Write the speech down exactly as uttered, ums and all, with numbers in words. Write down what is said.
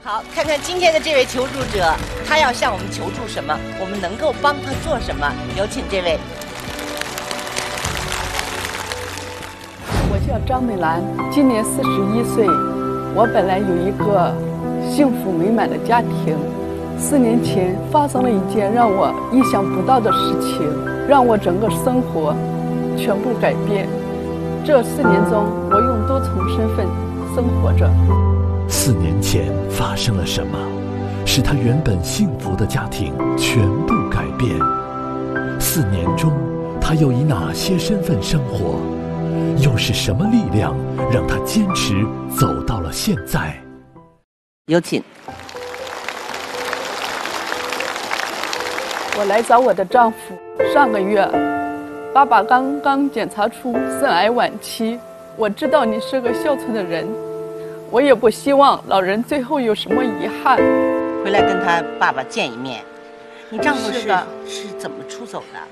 好，看看今天的这位求助者，他要向我们求助什么，我们能够帮他做什么？有请这位。 我叫张美兰，今年四十一岁。我本来有一个幸福美满的家庭，四年前发生了一件让我意想不到的事情，让我整个生活全部改变。这四年中，我用多重身份生活着。 四年前发生了什么，使他原本幸福的家庭全部改变？四年中，他又以哪些身份生活？又是什么力量让他坚持走到了现在？ 有请。 我来找我的丈夫，上个月，爸爸刚刚检查出肾癌晚期。我知道你是个孝顺的人，我也不希望老人最后有什么遗憾。 回来跟他爸爸见一面。你丈夫是是的是怎么出走的？